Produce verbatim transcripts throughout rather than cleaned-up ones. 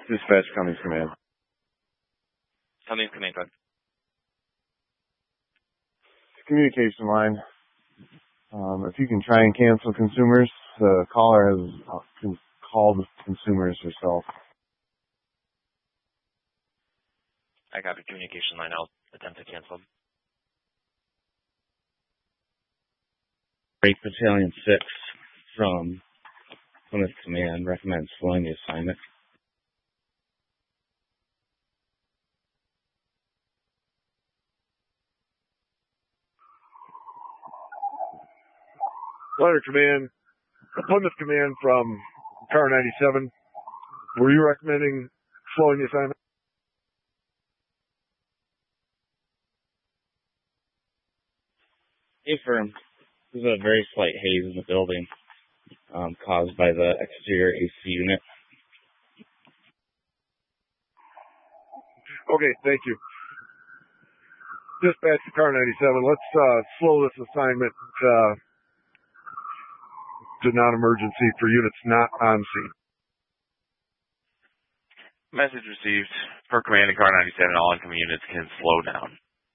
Dispatch, Cummings Command. Cummings Command, go ahead. Communication line. Um, if you can try and cancel consumers, the caller has uh, called consumers herself. I got the communication line. I'll attempt to cancel. Break Battalion six from Plymouth Command recommends slowing the assignment. Letter Command, Plymouth Command from Car ninety-seven. Were you recommending slowing the assignment? Hey, firm. There's a very slight haze in the building um, caused by the exterior A C unit. Okay, thank you. Dispatch to Car ninety-seven. Let's uh, slow this assignment uh, to non-emergency for units not on scene. Message received. For Command and Car ninety-seven, all incoming units can slow down.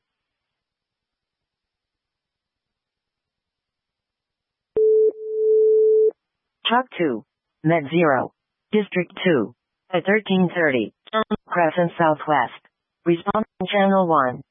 Truck two, Net Zero, District two, at thirteen thirty, Crescent Southwest. Respond Channel one.